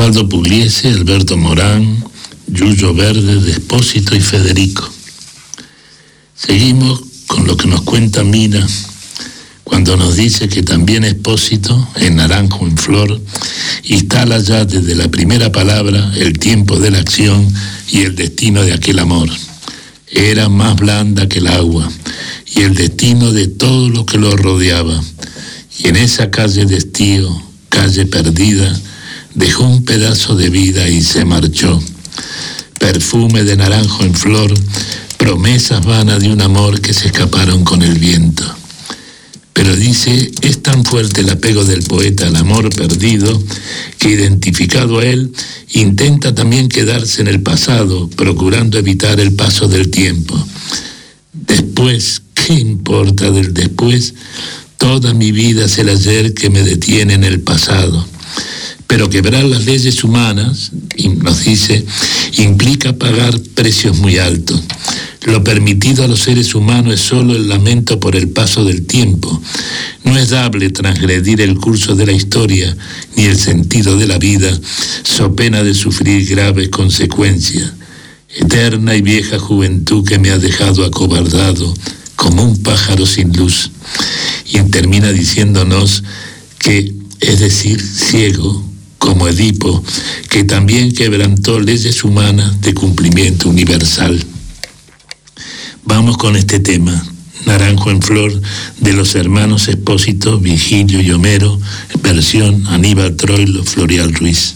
Osvaldo Pugliese, Alberto Morán, Yuyo Verde, Despósito y Federico. Seguimos con lo que nos cuenta Mina cuando nos dice que también Espósito, en Naranjo en Flor, instala ya desde la primera palabra el tiempo de la acción y el destino de aquel amor. Era más blanda que el agua y el destino de todo lo que lo rodeaba. Y en esa calle de estío, calle perdida, dejó un pedazo de vida y se marchó. Perfume de naranjo en flor, promesas vanas de un amor que se escaparon con el viento. Pero dice, es tan fuerte el apego del poeta al amor perdido, que identificado a él, intenta también quedarse en el pasado, procurando evitar el paso del tiempo. Después, ¿qué importa del después? Toda mi vida es el ayer que me detiene en el pasado. Pero quebrar las leyes humanas, nos dice, implica pagar precios muy altos. Lo permitido a los seres humanos es solo el lamento por el paso del tiempo. No es dable transgredir el curso de la historia ni el sentido de la vida, so pena de sufrir graves consecuencias. Eterna y vieja juventud que me ha dejado acobardado como un pájaro sin luz. Y termina diciéndonos que, es decir, ciego, como Edipo, que también quebrantó leyes humanas de cumplimiento universal. Vamos con este tema, Naranjo en Flor, de los hermanos Espósito, Virgilio y Homero, versión Aníbal Troilo, Florial Ruiz.